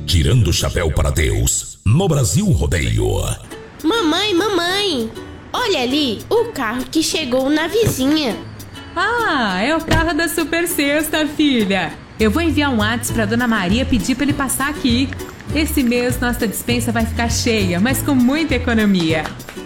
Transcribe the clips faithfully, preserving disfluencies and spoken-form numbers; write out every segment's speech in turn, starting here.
tirando o chapéu para Deus, no Brasil Rodeio. Mamãe, mamãe, olha ali o carro que chegou na vizinha. Ah, é o carro da Super Sexta, filha. Eu vou enviar um WhatsApp pra Dona Maria pedir pra ele passar aqui. Esse mês nossa despensa vai ficar cheia, mas com muita economia.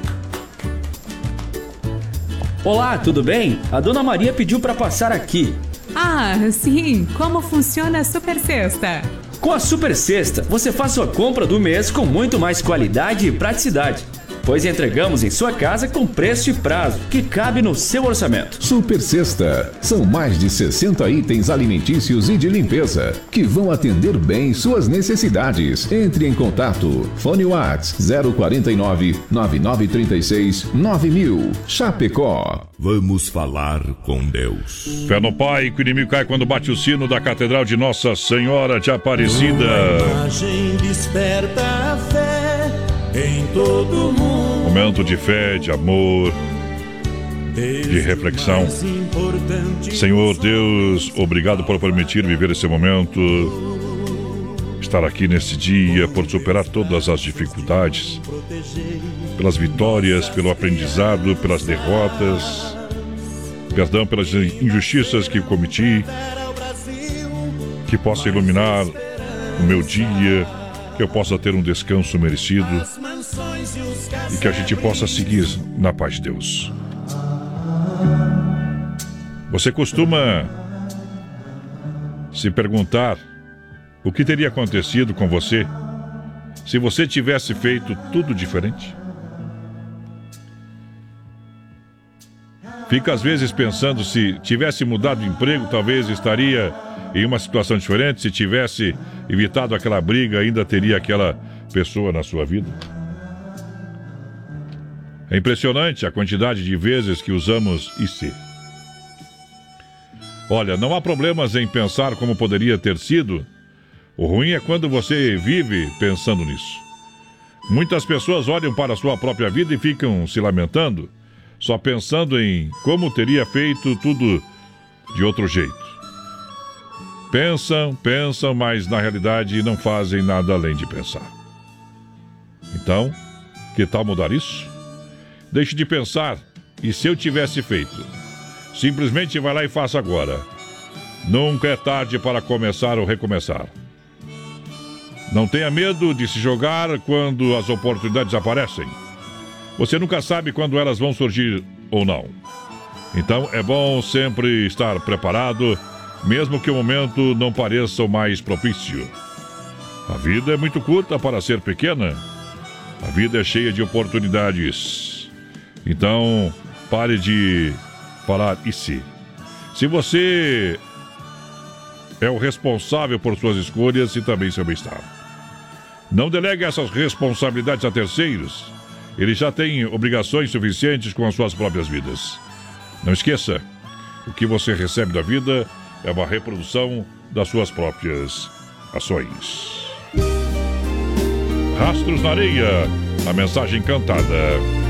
Olá, tudo bem? A Dona Maria pediu para passar aqui. Ah, sim. Como funciona a Super Sexta? Com a Super Sexta, você faz sua compra do mês com muito mais qualidade e praticidade, pois entregamos em sua casa com preço e prazo que cabe no seu orçamento. Super Sexta. São mais de sessenta itens alimentícios e de limpeza que vão atender bem suas necessidades. Entre em contato. Fone Whats zero quarenta e nove, nove nove trinta e seis, nove mil. Chapecó. Vamos falar com Deus. Fé no Pai, que o inimigo cai quando bate o sino da Catedral de Nossa Senhora de Aparecida. Tua imagem desperta a fé em todo mundo. Momento de fé, de amor, de reflexão. Senhor Deus, obrigado por permitir viver esse momento, estar aqui nesse dia, por superar todas as dificuldades, pelas vitórias, pelo aprendizado, pelas derrotas. Perdão pelas injustiças que cometi, que possa iluminar o meu dia, que eu possa ter um descanso merecido e que a gente possa seguir na paz de Deus. Você costuma se perguntar o que teria acontecido com você se você tivesse feito tudo diferente? Fica às vezes pensando, se tivesse mudado de emprego, talvez estaria em uma situação diferente. Se tivesse evitado aquela briga, ainda teria aquela pessoa na sua vida. É impressionante a quantidade de vezes que usamos "e se". Olha, não há problemas em pensar como poderia ter sido. O ruim é quando você vive pensando nisso. Muitas pessoas olham para a sua própria vida e ficam se lamentando, só pensando em como teria feito tudo de outro jeito. Pensam, pensam, mas na realidade não fazem nada além de pensar. Então, que tal mudar isso? Deixe de pensar, e se eu tivesse feito? Simplesmente vai lá e faça agora. Nunca é tarde para começar ou recomeçar. Não tenha medo de se jogar quando as oportunidades aparecem. Você nunca sabe quando elas vão surgir ou não. Então é bom sempre estar preparado, mesmo que o momento não pareça o mais propício. A vida é muito curta para ser pequena. A vida é cheia de oportunidades. Então, pare de falar "e se". Se você é o responsável por suas escolhas e também seu bem-estar. Não delegue essas responsabilidades a terceiros. Eles já têm obrigações suficientes com as suas próprias vidas. Não esqueça, o que você recebe da vida é uma reprodução das suas próprias ações. Rastros na Areia, a mensagem cantada.